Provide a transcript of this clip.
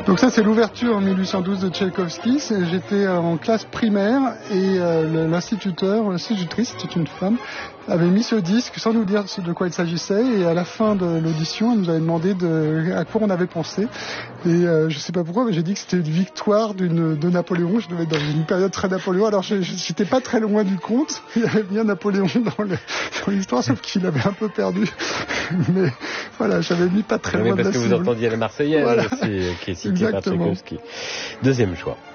Donc ça c'est l'ouverture en 1812 de Tchaïkovski. J'étais en classe primaire et l'institutrice, c'était une femme, avait mis ce disque sans nous dire de quoi il s'agissait, et à la fin de l'audition elle nous avait demandé à quoi on avait pensé, et je sais pas pourquoi mais j'ai dit que c'était une victoire de Napoléon. Je devais être dans une période très Napoléon, alors j'étais pas très loin du compte. Il y avait bien Napoléon dans l'histoire, sauf qu'il avait un peu perdu. Mais voilà, j'avais mis pas très loin de la cible. Parce que vous entendiez la Marseillaise, voilà, aussi, qui est citée par Tchaïkovski. Deuxième choix.